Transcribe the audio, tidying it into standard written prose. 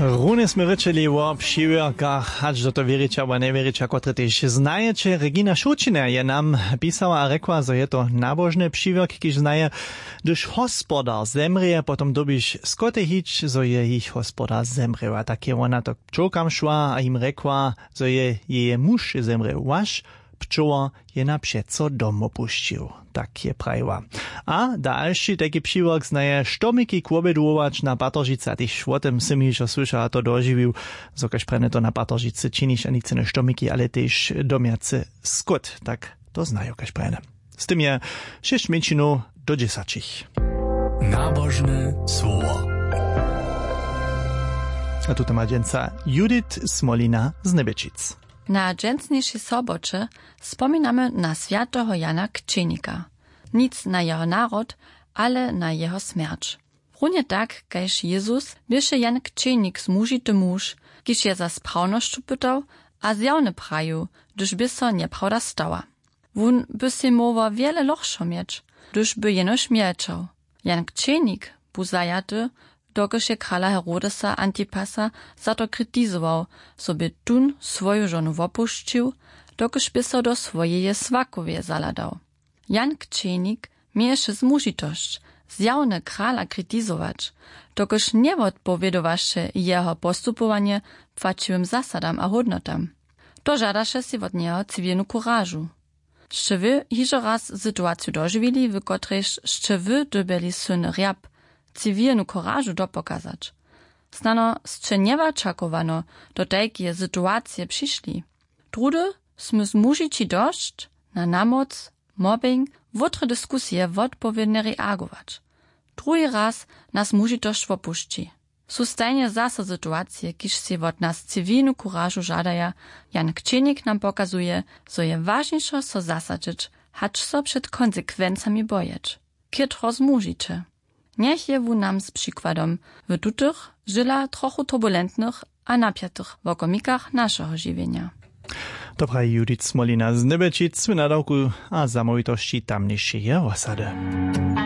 Runy sme rečeli o pšiverkach, ač do to veriča alebo neveriča, kotre tež znajete. Regina Šučina je nám písala a rekla, že je to nábožné pšiverky, když znaje, když hospodár zemrie, potom dobíš skote hič, že je ich hospodár zemrel. A tak je ona to pčolkam šla a im rekla, že je jej muž zemrel vaš, pčola je napšeco dom opuštil. Tak je prajva. A další taký pšiverk znaje štomiky kôbeduovač na Patoržice. A tých švotem si mi, že slušala to doživil, zokaž prene to na Patoržice činiš ani cene štomiky, ale tiež domiace skot. Tak to znajú kaž prene. S tým je 6 minčinov do 10. Nábožné slovo. A tu má dženca Judith Smolina z Nebečic. Na džencnejšej soboče spomíname na sviatoho Jana Kčenika. Nic na jeho národ, ale na jeho smierć. Runie tak, kajž Jezus, bieše Jan Kčenik zmužity muž, kiž je za sprawnošću pytał, a zjawne praju, gdyż by so nieprawda stała. Wun by si mowa wiele lochszo mieć, gdyż by jenoś milczał. Jan Kčenik bu zajaty, dokiż je krala Herodesa Antipasa za to krytizował, sobie tun swoju żonu opuścił, dokiż by so do swojej swakowie zaladał. Jan Kčenik mieješe zmužitość, zjawne krala krytizować, dokiż nie odpowiedowaše jeho postupowanie płaciwym zasadam a hodnotam. To żadaše si od niego cywilnu kurażu. Szcze wy hižo raz sytuaciju dożywili, w kotrež szcze wy dobili syn Riab, cywilnu kurażu dopokazać. Znano szcze niewaczakowano do takiej sytuacje przyszli. Drudy smy zmužići dość na namoc, mobbing, wotre dyskusje odpowiednie reagować. Drugi raz nas mužitość opuści. Su stajnie zase sytuacje, kiż si od nas cywilnu kurażu żadaja, Jan Kčenik nam pokazuje, so je ważniejsze so zasadzić, hacz so przed konsekwencjami bojeć. Kietro zmužicie. Niech je wu nam z przykładom w tutych, żyla trochu turbulentnych a napiętych wokomikach naszego żywienia. Dobra, Judith Smolina z Nebečic, na dawku a zamovitości tamniejszej osady.